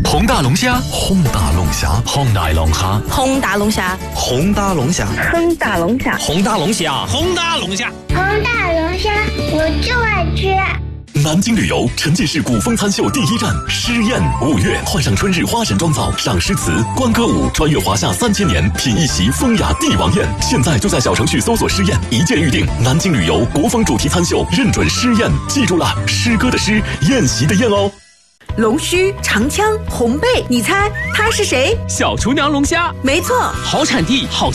红大龙虾， 红大龙虾， 红大龙虾， 红大龙虾， 红大龙虾， 红大龙虾， 红大龙虾， 红大龙虾， 红大龙虾，我就爱吃。 南京旅游沉浸式古风餐秀第一站诗宴，5月换上春日花神妆造，赏诗词，观歌舞，穿越华夏3000年，品一席风雅帝王宴。现在就在小程序搜索诗宴，一键预定。南京旅游国风主题餐秀，认准诗宴，记住了，诗歌的诗，宴席的宴哦。 龙须、长枪、红背，你猜他是谁？ 小厨娘龙虾， 没错， 好产地，好